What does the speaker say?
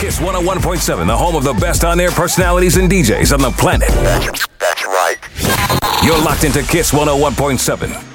Kiss 101.7, the home of the best on-air personalities and DJs on the planet. That's right. You're locked into Kiss 101.7.